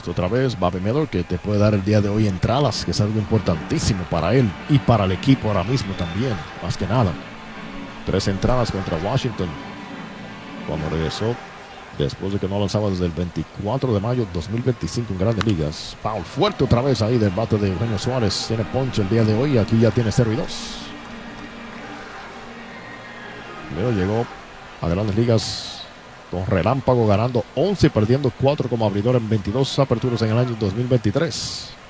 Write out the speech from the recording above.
Esto otra vez, Bobby Miller, que te puede dar el día de hoy entradas, que es algo importantísimo para él y para el equipo ahora mismo también, más que nada. 3 entradas contra Washington cuando regresó después de que no lanzaba desde el 24 de mayo 2025 en Grandes Ligas. Foul fuerte otra vez ahí del bate de Eugenio Suárez. Tiene ponche el día de hoy. Aquí ya tiene 0-2. Luego llegó a Grandes Ligas con relámpago, ganando 11 y perdiendo 4 como abridor en 22 aperturas en el año 2023.